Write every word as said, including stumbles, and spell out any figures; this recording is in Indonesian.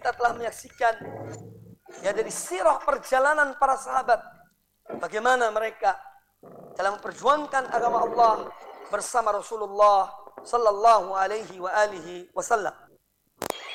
kita telah menyaksikan ya dari sirah perjalanan para sahabat, bagaimana mereka dalam memperjuangkan agama Allah bersama Rasulullah sallallahu alaihi wa alihi wasallam.